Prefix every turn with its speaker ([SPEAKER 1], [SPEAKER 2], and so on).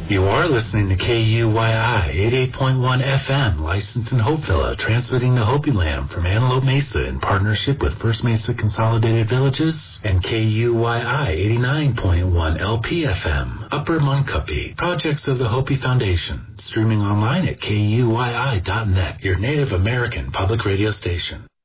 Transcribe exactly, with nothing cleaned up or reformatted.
[SPEAKER 1] You are listening to K U Y I eighty-eight point one F M, licensed in Hopevilla, transmitting to Hopi Land from Antelope Mesa in partnership with First Mesa Consolidated Villages and K U Y I eighty-nine point one L P F M, Upper Muncupi, projects of the Hopi Foundation, streaming online at K U Y I dot net, your Native American public radio station.